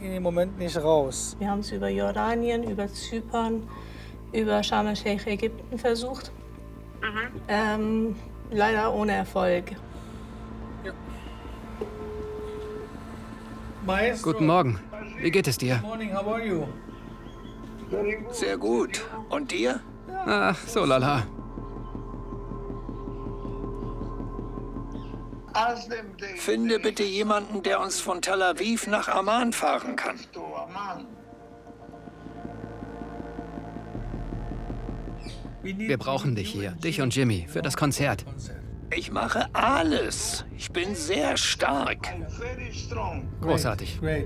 im Moment nicht raus. Wir haben es über Jordanien, über Zypern, über Sharm el-Sheikh, Ägypten versucht. Leider ohne Erfolg. Ja. Maestro. Guten Morgen. Wie geht es dir? Morning, how are you? Sehr gut. Und dir? Ach, so lala. Finde bitte jemanden, der uns von Tel Aviv nach Amman fahren kann. Wir brauchen dich hier, dich und Jimmy, für das Konzert. Ich mache alles. Ich bin sehr stark. Großartig. Great.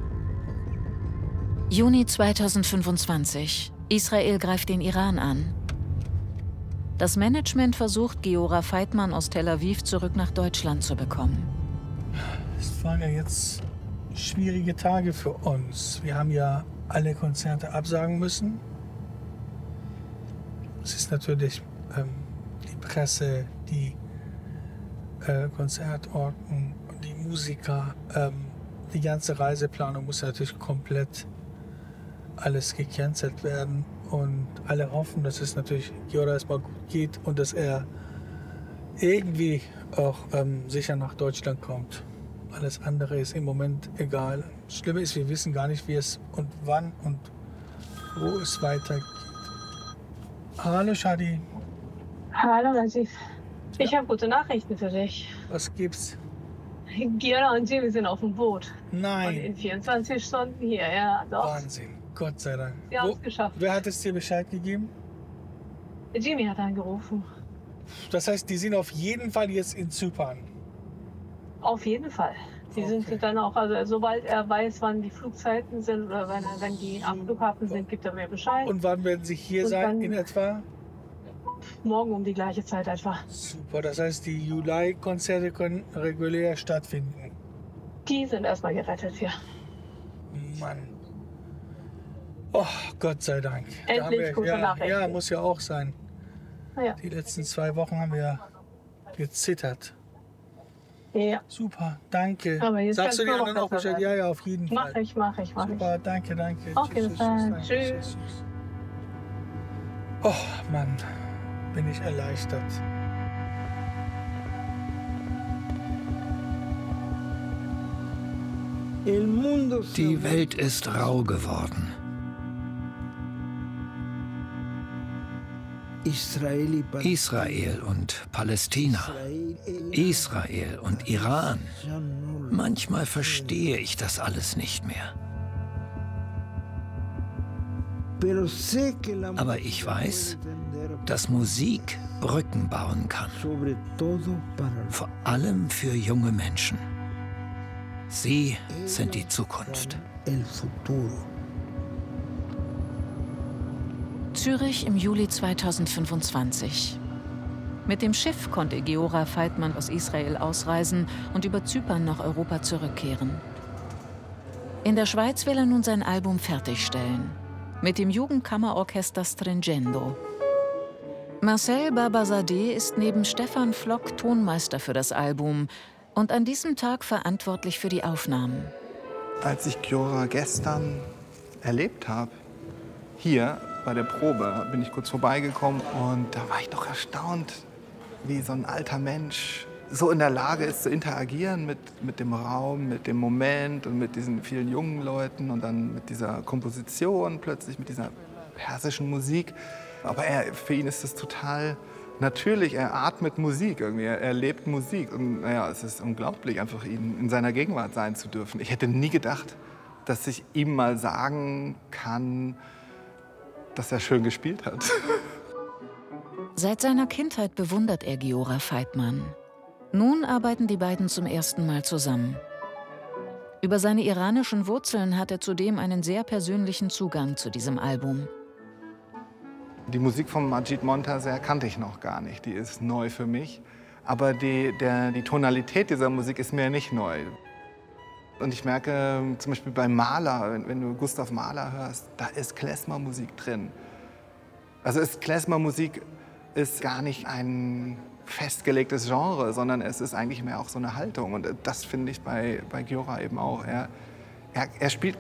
Juni 2025. Israel greift den Iran an. Das Management versucht, Giora Feitmann aus Tel Aviv zurück nach Deutschland zu bekommen. Es waren ja jetzt schwierige Tage für uns. Wir haben ja alle Konzerte absagen müssen. Es ist natürlich die Presse, die Konzertorten, die Musiker, die ganze Reiseplanung muss natürlich komplett alles gecancelt werden. Und alle hoffen, dass es natürlich Giora erstmal gut geht und dass er irgendwie auch sicher nach Deutschland kommt. Alles andere ist im Moment egal. Das Schlimme ist, wir wissen gar nicht, wie es und wann und wo es weitergeht. Hallo Shadi. Hallo Najib. Ich habe gute Nachrichten für dich. Was gibt's? Giora und Jimmy sind auf dem Boot. Und Nein. in 24 Stunden hier, ja, doch. Wahnsinn. Gott sei Dank. Sie haben es geschafft. Wer hat es dir Bescheid gegeben? Jimmy hat angerufen. Das heißt, die sind auf jeden Fall jetzt in Zypern. Auf jeden Fall. Die Okay. sind dann auch, also sobald er weiß, wann die Flugzeiten sind oder wenn die am Flughafen sind, gibt er mir Bescheid. Und wann werden sie hier Und sein dann- in etwa? Morgen um die gleiche Zeit etwa. Super, das heißt, die Juli-Konzerte können regulär stattfinden. Die sind erstmal gerettet hier. Mann. Oh, Gott sei Dank. Da Endlich haben wir, gute ja, Nachrichten. ja, muss ja auch sein. Ja. Die letzten 2 Wochen haben wir gezittert. Ja. Super, danke. Aber jetzt Sagst du kann's den nur anderen noch auch besser Bescheid? Ja, ja, auf jeden Fall. Mach ich. Super, danke. Okay, bis dann. danke, Tschüss. Oh, Mann, bin ich erleichtert. Die Welt ist rau geworden. Israel und Palästina. Israel und Iran. Manchmal verstehe ich das alles nicht mehr. Aber ich weiß, dass Musik Brücken bauen kann. Vor allem für junge Menschen. Sie sind die Zukunft. Zürich im Juli 2025. Mit dem Schiff konnte Giora Feitmann aus Israel ausreisen und über Zypern nach Europa zurückkehren. In der Schweiz will er nun sein Album fertigstellen. Mit dem Jugendkammerorchester Stringendo. Marcel Babazadeh ist neben Stefan Flock Tonmeister für das Album und an diesem Tag verantwortlich für die Aufnahmen. Als ich Giora gestern erlebt habe, hier bei der Probe, bin ich kurz vorbeigekommen und da war ich doch erstaunt, wie so ein alter Mensch so in der Lage ist zu interagieren mit dem Raum, mit dem Moment und mit diesen vielen jungen Leuten und dann mit dieser Komposition plötzlich, mit dieser persischen Musik. Aber für ihn ist es total natürlich, er atmet Musik irgendwie, er lebt Musik. Und naja, es ist unglaublich, einfach ihn in seiner Gegenwart sein zu dürfen. Ich hätte nie gedacht, dass ich ihm mal sagen kann, dass er schön gespielt hat. Seit seiner Kindheit bewundert er Giora Feitmann. Nun arbeiten die beiden zum ersten Mal zusammen. Über seine iranischen Wurzeln hat er zudem einen sehr persönlichen Zugang zu diesem Album. Die Musik von Majid Montaser kannte ich noch gar nicht, die ist neu für mich. Aber die Tonalität dieser Musik ist mir nicht neu. Und ich merke zum Beispiel bei Mahler, wenn du Gustav Mahler hörst, da ist Klezmer-Musik drin. Also Klezmer-Musik ist gar nicht ein festgelegtes Genre, sondern es ist eigentlich mehr auch so eine Haltung. Und das finde ich bei Giora eben auch. Er spielt